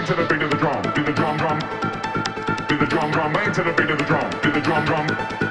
to the beat of the drum. Do the drum drum. Do the drum drum bang to the beat of the drum. Do the drum drum.